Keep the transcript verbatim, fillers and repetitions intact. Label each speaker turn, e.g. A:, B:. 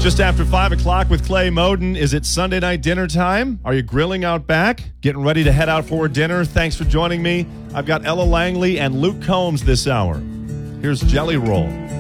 A: Just after five o'clock with Clay Moden. Is it Sunday night dinner time? Are you grilling out back? Getting ready to head out for dinner? Thanks for joining me. I've got Ella Langley and Luke Combs this hour. Here's Jelly Roll.